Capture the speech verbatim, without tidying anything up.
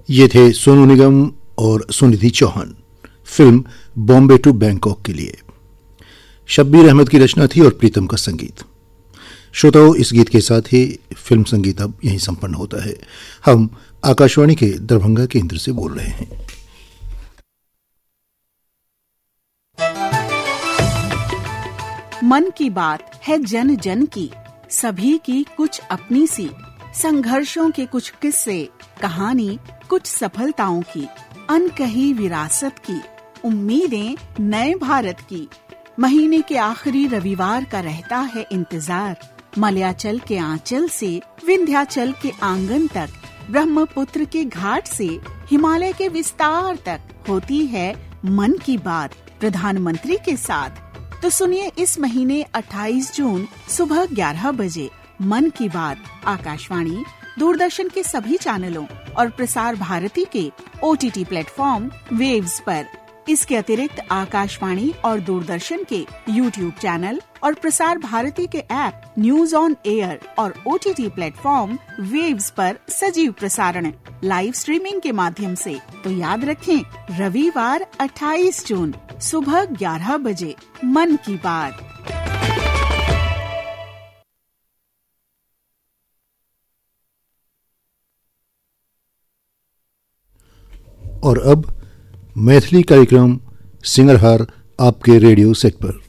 ये थे सोनू निगम और Sunidhi Chauhan, film Bombay to Bangkok के लिए। शब्बीर अहमद की रचना थी और प्रीतम का संगीत। श्रोताओं, इस गीत के साथ ही फिल्म संगीत अब यहीं संपन्न होता है। हम आकाशवाणी के दरभंगा केंद्र से बोल रहे हैं। मन की बात है जन जन की, सभी की कुछ अपनी सी, संघर्षों के कुछ किस्से, कहानी कुछ सफलताओं की, अनकही विरासत की, उम्मीदें नए भारत की। महीने के आखिरी रविवार का रहता है इंतजार, मलयाचल के आंचल से विंध्याचल के आंगन तक, ब्रह्मपुत्र के घाट से हिमालय के विस्तार तक होती है मन की बात प्रधानमंत्री के साथ। तो सुनिए इस महीने अट्ठाईस जून सुबह ग्यारह बजे मन की बात आकाशवाणी, दूरदर्शन के सभी चैनलों और प्रसार भारती के ओटीटी प्लेटफॉर्म वेव्स पर। इसके अतिरिक्त आकाशवाणी और दूरदर्शन के यूट्यूब चैनल और प्रसार भारती के ऐप न्यूज ऑन एयर और ओटीटी प्लेटफॉर्म वेव्स पर सजीव प्रसारण लाइव स्ट्रीमिंग के माध्यम से। तो याद रखें, रविवार अट्ठाईस जून सुबह ग्यारह बजे मन की बात। और अब मैथिली कार्यक्रम सिंगरहार आपके रेडियो सेट पर।